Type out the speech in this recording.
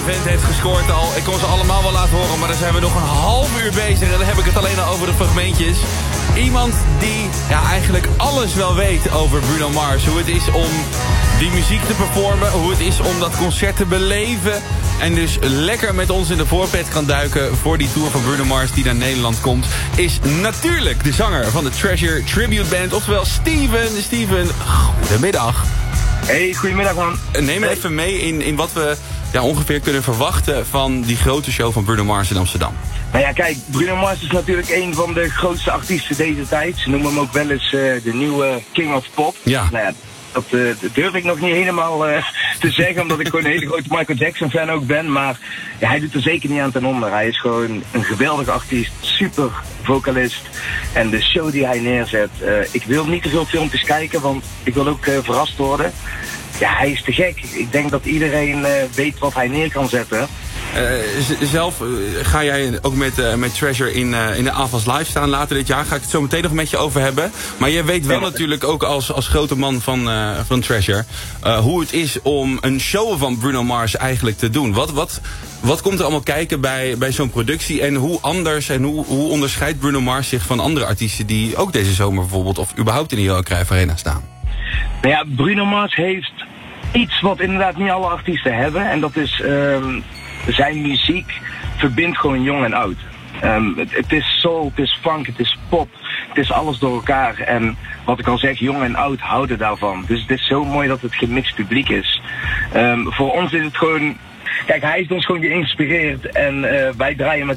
vent heeft gescoord al. Ik kon ze allemaal wel laten horen, maar dan zijn we nog een half uur bezig. En dan heb ik het alleen al over de fragmentjes. Iemand die eigenlijk alles wel weet over Bruno Mars. Hoe het is om die muziek te performen. Hoe het is om dat concert te beleven. En dus lekker met ons in de voorpret kan duiken voor die tour van Bruno Mars die naar Nederland komt. Is natuurlijk de zanger van de Treasure Tribute Band. Oftewel Steven. Steven, goedemiddag. Hey, goedemiddag man. Neem me even mee in wat we ongeveer kunnen verwachten van die grote show van Bruno Mars in Amsterdam. Nou ja, kijk, Bruno Mars is natuurlijk een van de grootste artiesten deze tijd. Ze noemen hem ook wel eens de nieuwe King of Pop. Ja. Nou ja, dat durf ik nog niet helemaal te zeggen, omdat ik gewoon een hele grote Michael Jackson fan ook ben. Maar ja, hij doet er zeker niet aan ten onder. Hij is gewoon een geweldige artiest, super vocalist. En de show die hij neerzet, ik wil niet te veel filmpjes kijken, want ik wil ook verrast worden. Ja, hij is te gek. Ik denk dat iedereen weet wat hij neer kan zetten. Zelf ga jij ook met Treasure in de AFAS Live staan later dit jaar. Ga ik het zo meteen nog met je over hebben. Maar jij weet wel natuurlijk ook als grote man van Treasure hoe het is om een show van Bruno Mars eigenlijk te doen. Wat komt er allemaal kijken bij zo'n productie? En hoe anders en hoe onderscheidt Bruno Mars zich van andere artiesten die ook deze zomer bijvoorbeeld of überhaupt in de Johan Cruijff Arena staan? Nou ja, Bruno Mars heeft iets wat inderdaad niet alle artiesten hebben. En dat is zijn muziek verbindt gewoon jong en oud. Het is soul, het is funk, het is pop. Het is alles door elkaar. En wat ik al zeg, jong en oud houden daarvan. Dus het is zo mooi dat het gemixt publiek is. Voor ons is het gewoon... Kijk, hij heeft ons gewoon geïnspireerd. En wij draaien met